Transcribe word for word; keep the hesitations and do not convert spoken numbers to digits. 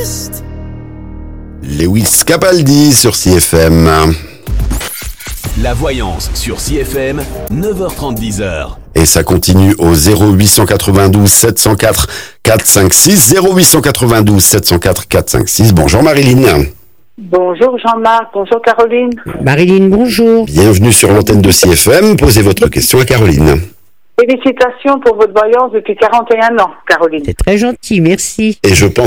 Lewis Capaldi sur C F M. La voyance sur C F M, neuf heures trente, dix heures. Et ça continue au zéro huit cent quatre-vingt-douze sept cent quatre quatre cinq six, zéro huit cent quatre-vingt-douze sept cent quatre quatre cinq six. Bonjour Marilyn. Bonjour Jean-Marc, bonjour Caroline. Marilyn, bonjour. Bienvenue sur l'antenne de C F M. Posez votre question à Caroline. Félicitations pour votre voyance depuis quarante et un ans, Caroline. C'est très gentil, merci. Et je pense